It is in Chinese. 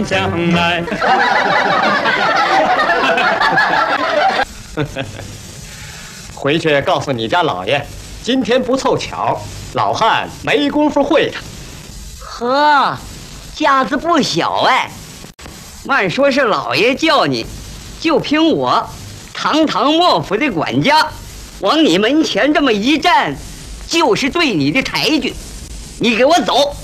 将来。 回去告诉你家老爷，今天不凑巧，老汉没工夫会他。 呵，架子不小哎。慢说是老爷叫你，就凭我堂堂莫府的管家，往你门前这么一站，就是对你的抬举。你给我走！